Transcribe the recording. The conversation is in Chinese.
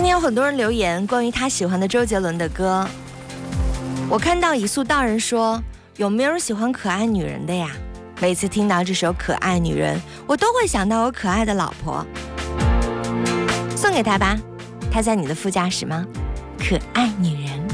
今天有很多人留言关于他喜欢的周杰伦的歌，我看到以速道人说，有没有人喜欢可爱女人的呀？每次听到这首《可爱女人》，我都会想到我可爱的老婆。送给他吧，他在你的副驾驶吗？可爱女人。